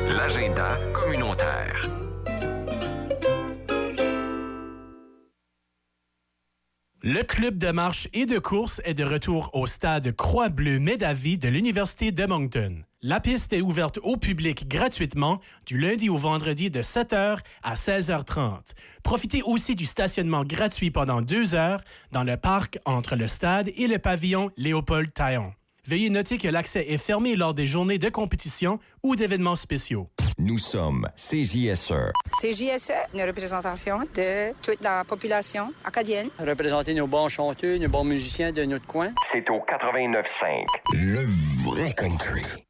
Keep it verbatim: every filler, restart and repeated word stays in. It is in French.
L'agenda communautaire. Le club de marche et de course est de retour au stade Croix-Bleue-Médavie de l'Université de Moncton. La piste est ouverte au public gratuitement du lundi au vendredi de sept heures à seize heures trente. Profitez aussi du stationnement gratuit pendant deux heures dans le parc entre le stade et le pavillon Léopold-Taillon. Veuillez noter que l'accès est fermé lors des journées de compétition ou d'événements spéciaux. Nous sommes C J S E. C J S E, une représentation de toute la population acadienne. Représenter nos bons chanteurs, nos bons musiciens de notre coin. C'est au quatre-vingt-neuf cinq. Le vrai country.